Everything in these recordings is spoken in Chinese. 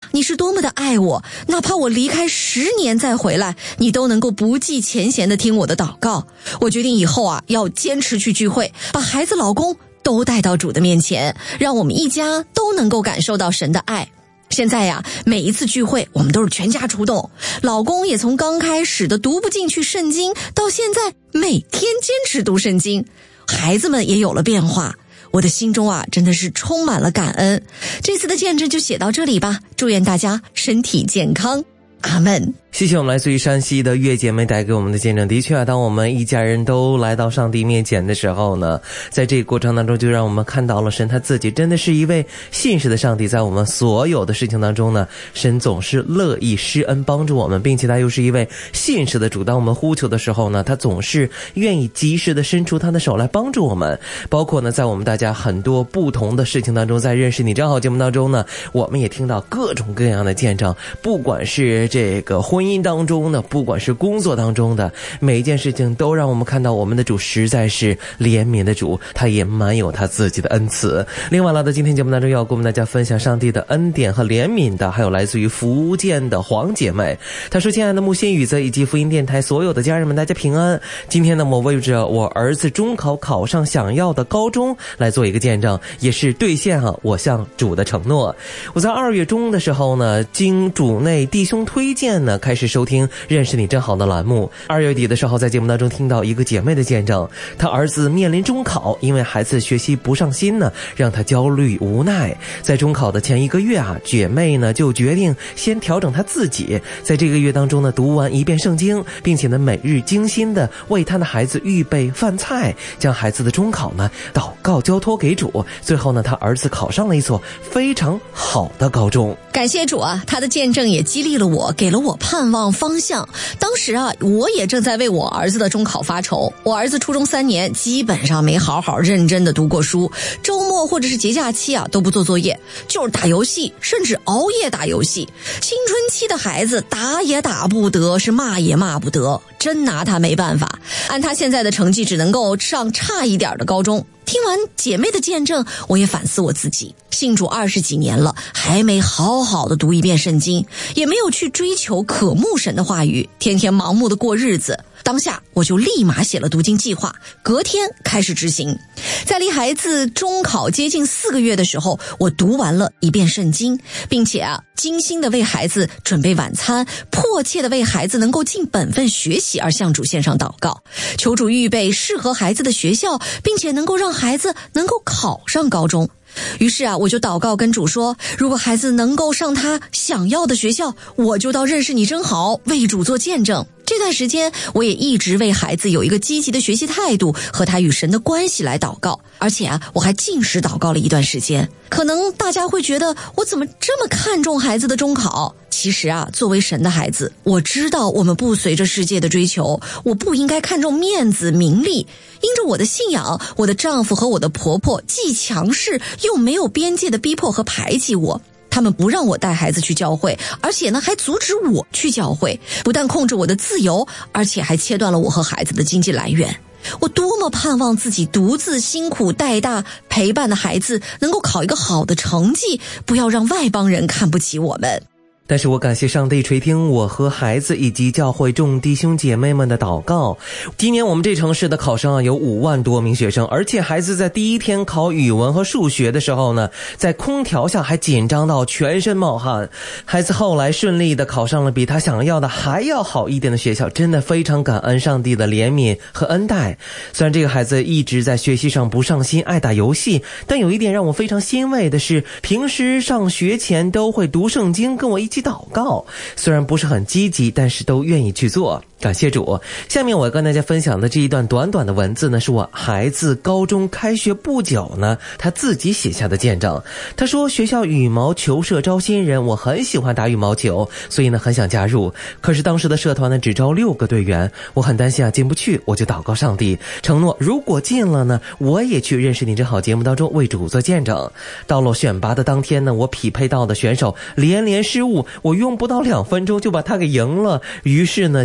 你是多么的爱我，哪怕我离开10年再回来，你都能够不计前嫌的听我的祷告。我决定以后啊，要坚持去聚会，把孩子、老公都带到主的面前，让我们一家都能够感受到神的爱。现在呀，每一次聚会我们都是全家出动，老公也从刚开始的读不进去圣经，到现在每天坚持读圣经，孩子们也有了变化。我的心中啊，真的是充满了感恩。这次的见证就写到这里吧，祝愿大家身体健康，阿们。 谢谢我们来自于山西的月姐妹带给我们的见证。的确啊，当我们一家人都来到上帝面前的时候呢，在这个过程当中就让我们看到了神他自己真的是一位信实的上帝。在我们所有的事情当中呢，神总是乐意施恩帮助我们，并且他又是一位信实的主。当我们呼求的时候呢，他总是愿意及时的伸出他的手来帮助我们。包括呢，在我们大家很多不同的事情当中，在认识你正好节目当中呢，我们也听到各种各样的见证，不管是这个婚姻当中呢，不管是工作当中的每一件事情，都让我们看到我们的主实在是怜悯的主，他也满有他自己的恩慈。另外来到今天节目当中要跟我们大家分享上帝的恩典和怜悯的，还有来自于福建的黄姐妹。她说：亲爱的木心宇泽以及福音电台所有的家人们，大家平安。今天呢，我为着我儿子中考考上想要的高中来做一个见证，也是兑现我向主的承诺。我在2月中的时候呢，经主内弟兄推荐呢，开始收听认识你真好的栏目。2月底的时候，在节目当中听到一个姐妹的见证，她儿子面临中考，因为孩子学习不上心呢，让她焦虑无奈。在中考的前1个月啊，姐妹呢就决定先调整她自己，在这个月当中呢，读完1遍圣经，并且呢每日精心的为她的孩子预备饭菜，将孩子的中考呢祷告交托给主。最后呢，她儿子考上了一所非常好的高中。 感谢主啊，他的见证也激励了我，给了我盼望方向。当时啊，我也正在为我儿子的中考发愁。我儿子初中3年基本上没好好认真的读过书，周末或者是节假期啊都不做作业，就是打游戏，甚至熬夜打游戏。青春期的孩子打也打不得，是骂也骂不得，真拿他没办法。按他现在的成绩，只能够上差一点的高中。听完姐妹的见证，我也反思我自己，信主20几年了，还没好好的读1遍圣经，也没有去追求渴慕神的话语，天天盲目的过日子。当下我就立马写了读经计划，隔天开始执行。在离孩子中考接近4个月的时候，我读完了1遍圣经，并且精心的为孩子准备晚餐，迫切的为孩子能够尽本分学习而向主献上祷告，求主预备适合孩子的学校，并且能够让孩子能够考上高中。于是我就祷告跟主说，如果孩子能够上他想要的学校，我就到认识你真好为主做见证。这段时间我也一直为孩子有一个积极的学习态度和他与神的关系来祷告，而且我还禁食祷告了一段时间。可能大家会觉得我怎么这么看重孩子的中考？其实作为神的孩子，我知道我们不随着世界的追求，我不应该看重面子名利。因着我的信仰，我的丈夫和我的婆婆既强势又没有边界的逼迫和排挤我，他们不让我带孩子去教会，而且呢还阻止我去教会，不但控制我的自由，而且还切断了我和孩子的经济来源。我多么盼望自己独自辛苦带大陪伴的孩子能够考一个好的成绩，不要让外邦人看不起我们。 但是我感谢上帝垂听我和孩子以及教会众弟兄姐妹们的祷告。今年我们这城市的考生有5万多名学生，而且孩子在第1天考语文和数学的时候呢，在空调下还紧张到全身冒汗。孩子后来顺利的考上了比他想要的还要好一点的学校，真的非常感恩上帝的怜悯和恩待。虽然这个孩子一直在学习上不上心，爱打游戏，但有一点让我非常欣慰的是，平时上学前都会读圣经，跟我一起祷告，虽然不是很积极，但是都愿意去做。感谢主。下面我要跟大家分享的这一段短短的文字呢，是我孩子高中开学不久呢，他自己写下的见证。他说，学校羽毛球社招新人，我很喜欢打羽毛球，所以呢很想加入。可是当时的社团呢只招6个队员，我很担心进不去，我就祷告上帝，承诺如果进了呢，我也去认识你真好节目当中为主做见证。到了选拔的当天呢，我匹配到的选手连连失误，我用不到2分钟就把他给赢了，于是呢就顺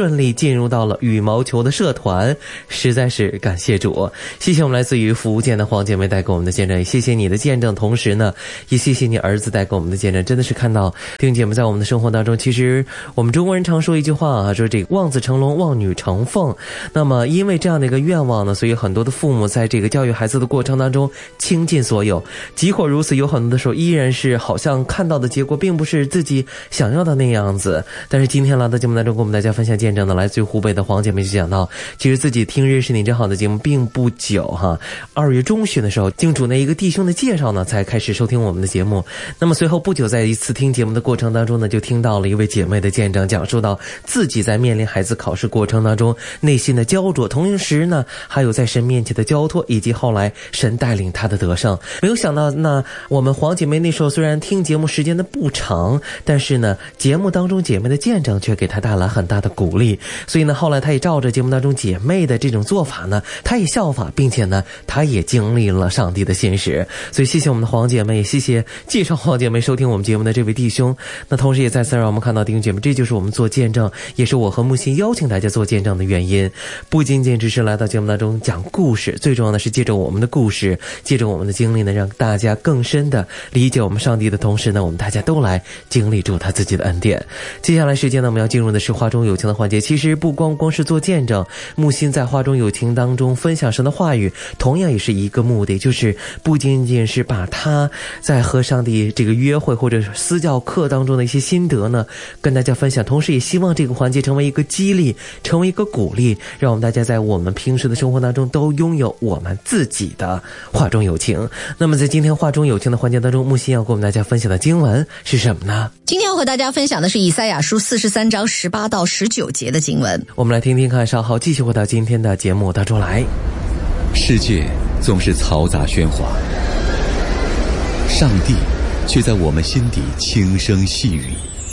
顺利进入到了羽毛球的社团，实在是感谢主。谢谢我们来自于福建的黄姐妹带给我们的见证，也谢谢你的见证，同时呢也谢谢你儿子带给我们的见证。真的是看到弟兄姐妹在我们的生活当中，其实我们中国人常说一句话啊，说这个望子成龙，望女成凤。那么因为这样的一个愿望呢，所以很多的父母在这个教育孩子的过程当中倾尽所有，即或如此，有很多的时候依然是好像看到的结果并不是自己想要的那样子。但是今天来到节目当中跟我们大家分享见证的，来自于湖北的黄姐妹就讲到，其实自己听认识你真好的节目并不久哈，2月中旬的时候经主内一个弟兄的介绍呢，才开始收听我们的节目。那么随后不久，在一次听节目的过程当中呢，就听到了一位姐妹的见证，讲述到自己在面临孩子考试过程当中内心的焦灼，同时呢还有在神面前的交托，以及后来神带领她的得胜。没有想到那我们黄姐妹那时候虽然听节目时间的不长，但是呢节目当中姐妹的见证却给她带来很大的鼓励，所以呢后来她也照着节目当中姐妹的这种做法呢，她也效法，并且呢她也经历了上帝的信实。所以谢谢我们的黄姐妹，也谢谢介绍黄姐妹收听我们节目的这位弟兄。那同时也再次让我们看到弟兄姐妹，这就是我们做见证，也是我和木心邀请大家做见证的原因。不仅仅只是来到节目当中讲故事，最重要的是借着我们的故事，借着我们的经历呢，让大家更深的理解我们上帝的同时呢，我们大家都来经历住他自己的恩典。接下来时间呢，我们要进入的是话中有情的环节。其实不光是做见证，木心在话中有情当中分享神的话语，同样也是一个目的，就是不仅仅是把他在和上帝这个约会或者私教课当中的一些心得呢跟大家分享，同时也希望这个环节成为一个激励，成为一个鼓励，让我们大家在我们平时的生活当中都拥有我们自己的话中有情。那么在今天话中有情的环节当中，木心要跟我们大家分享的经文是什么呢？ 今天要和大家分享的是以赛亚书43章18到19节的经文。 我们来听听看，稍后继续回到今天的节目当中来。 世界总是嘈杂喧哗，上帝却在我们心底轻声细语。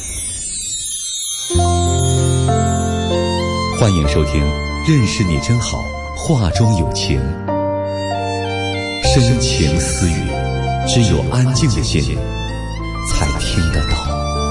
欢迎收听认识你真好，话中有情，深情私语，只有安静的心才听得到。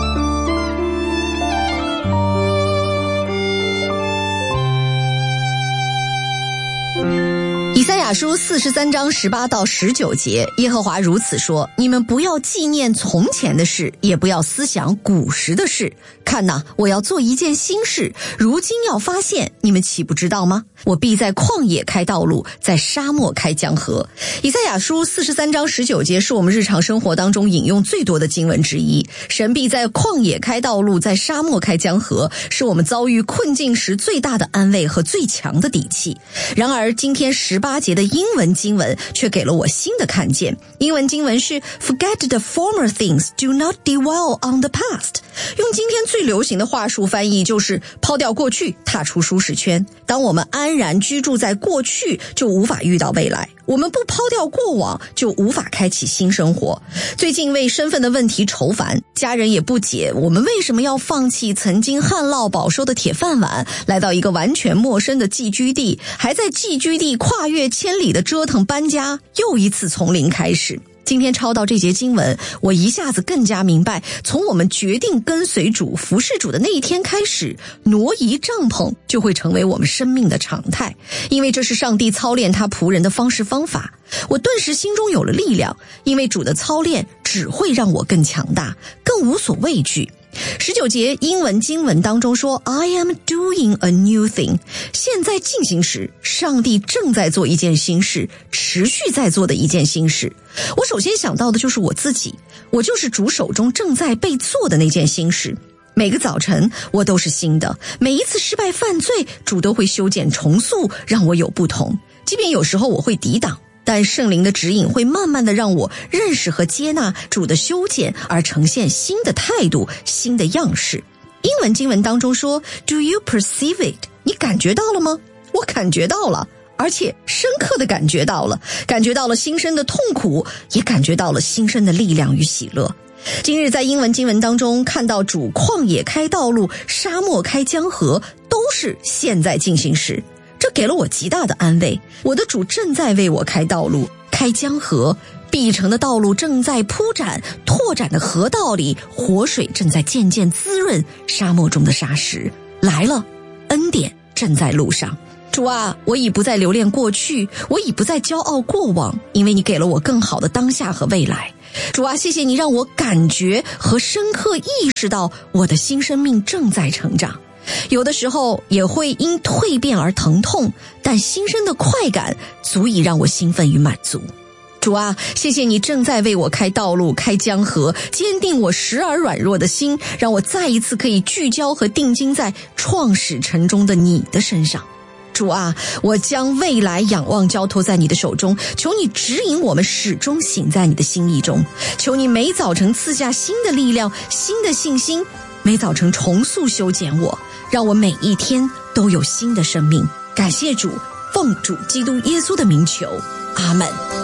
以赛亚书43章18到19节，耶和华如此说：你们不要纪念从前的事，也不要思想古时的事。看哪，我要做一件新事，如今要发现，你们岂不知道吗？我必在旷野开道路，在沙漠开江河。以赛亚书43章19节是我们日常生活当中引用最多的经文之一。神必在旷野开道路，在沙漠开江河，是我们遭遇困境时最大的安慰和最强的底气。然而今天18节的英文经文却给了我新的看见。英文经文是 Forget the former things, do not dwell on the past。 用今天最流行的话术翻译就是抛掉过去，踏出舒适圈。当我们安然居住在过去，就无法遇到未来。我们不抛掉过往，就无法开启新生活。最近为身份的问题愁烦，家人也不解我们为什么要放弃曾经旱涝保收的铁饭碗，来到一个完全陌生的寄居地，还在寄居地跨越千里的折腾搬家，又一次从零开始。今天抄到这节经文，我一下子更加明白，从我们决定跟随主、服侍主的那一天开始，挪移帐篷就会成为我们生命的常态，因为这是上帝操练他仆人的方式方法。我顿时心中有了力量，因为主的操练只会让我更强大，更无所畏惧。19节英文经文当中说 I am doing a new thing， 现在进行时，上帝正在做一件新事，持续在做的一件新事。我首先想到的就是我自己，我就是主手中正在被做的那件新事。每个早晨我都是新的，每一次失败犯罪，主都会修剪重塑，让我有不同。即便有时候我会抵挡，但圣灵的指引会慢慢的让我认识和接纳主的修剪，而呈现新的态度、新的样式。英文经文当中说 Do you perceive it？ 你感觉到了吗？我感觉到了，而且深刻的感觉到了，感觉到了新生的痛苦，也感觉到了新生的力量与喜乐。今日在英文经文当中看到主旷野开道路，沙漠开江河，都是现在进行时，这给了我极大的安慰。我的主正在为我开道路、开江河，必成的道路正在铺展，拓展的河道里，活水正在渐渐滋润沙漠中的沙石。来了， 恩典正在路上。主啊，我已不再留恋过去，我已不再骄傲过往，因为你给了我更好的当下和未来。主啊，谢谢你让我感觉和深刻意识到我的新生命正在成长。有的时候也会因蜕变而疼痛，但新生的快感足以让我兴奋与满足。主啊，谢谢你正在为我开道路、开江河，坚定我时而软弱的心，让我再一次可以聚焦和定睛在创始成终的你的身上。主啊，我将未来仰望交托在你的手中，求你指引我们始终行在你的心意中，求你每早晨赐下新的力量、新的信心，每早晨重塑修剪我，让我每一天都有新的生命。感谢主，奉主基督耶稣的名求，阿们。